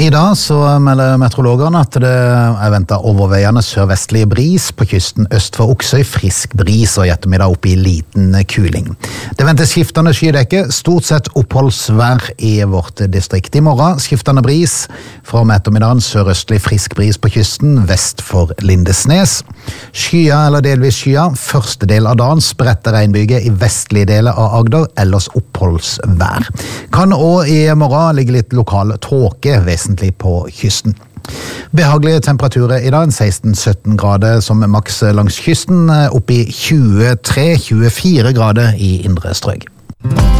I dag så melder meteorologerne at det ventet overveiende sørvestlige bris på kysten øst for Oksøy, frisk bris og i ettermiddag opp i liten kuling. Det ventes skiftende skydekke, stort sett oppholdsvær i vårt distrikt. I morgen skiftende bris, fra om ettermiddagen sørøstlig frisk bris på kysten vest for Lindesnes. Skya eller delvis skya, første del av dagen spredte regnbyger i vestlige deler av Agder, ellers oppholdsvær. Kan også i morgen ligge litt lokal tåke vesentlig på kysten. Behagelige temperaturer i dag, 16-17 grader som maks langs kysten, opp i 23-24 grader i indre strøk.